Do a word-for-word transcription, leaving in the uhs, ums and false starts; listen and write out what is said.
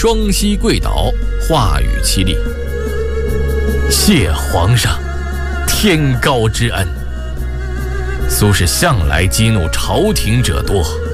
双膝跪倒，话语凄厉：“谢皇上天高之恩。”苏轼向来激怒朝廷者多，